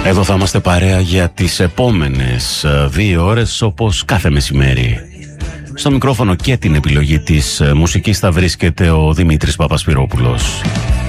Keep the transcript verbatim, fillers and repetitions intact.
Εδώ θα είμαστε παρέα για τις επόμενες δύο ώρες, όπως κάθε μεσημέρι. Στο μικρόφωνο και την επιλογή της μουσικής θα βρίσκεται ο Δημήτρης Παπασπυρόπουλος.